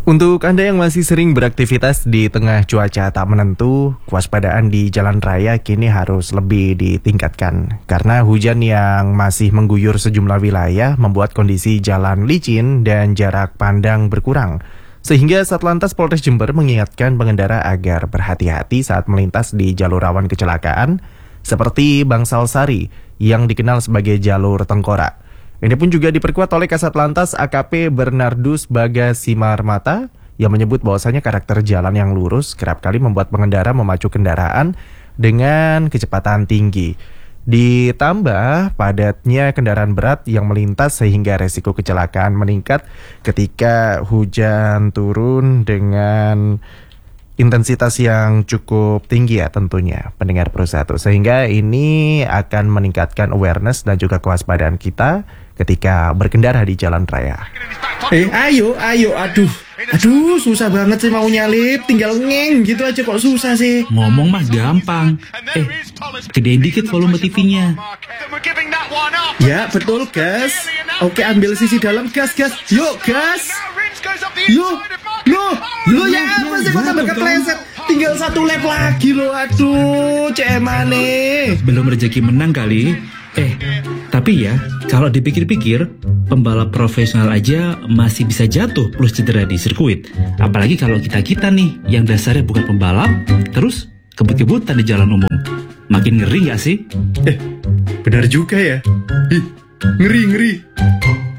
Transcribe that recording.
Untuk Anda yang masih sering beraktivitas di tengah cuaca tak menentu, kewaspadaan di jalan raya kini harus lebih ditingkatkan. Karena hujan yang masih mengguyur sejumlah wilayah membuat kondisi jalan licin dan jarak pandang berkurang. Sehingga Satlantas Polres Jember mengingatkan pengendara agar berhati-hati saat melintas di jalur rawan kecelakaan, seperti Bangsal Sari yang dikenal sebagai jalur tengkorak. Ini pun juga diperkuat oleh Kasat Lantas AKP Bernardus Bagasimarmata yang menyebut bahwasanya karakter jalan yang lurus kerap kali membuat pengendara memacu kendaraan dengan kecepatan tinggi. Ditambah padatnya kendaraan berat yang melintas sehingga resiko kecelakaan meningkat ketika hujan turun dengan intensitas yang cukup tinggi ya tentunya pendengar Pro 1. Sehingga ini akan meningkatkan awareness dan juga kewaspadaan kita ketika berkendara di jalan raya. Ayo, aduh, susah banget sih mau nyalip, tinggal ngeng gitu aja kok susah sih. Ngomong mah gampang. Gedein dikit volume TV-nya. Ya betul gas. Oke, ambil sisi dalam, gas. Yuk gas. Lo ya apa sih kok sampai kepleset? Tinggal satu lap lagi lo, aduh, cemane. Belum rezeki menang kali. Tapi ya, kalau dipikir-pikir, pembalap profesional aja masih bisa jatuh plus cedera di sirkuit. Apalagi kalau kita nih, yang dasarnya bukan pembalap, terus kebut-kebutan di jalan umum. Makin ngeri gak sih? Benar juga ya. Ngeri.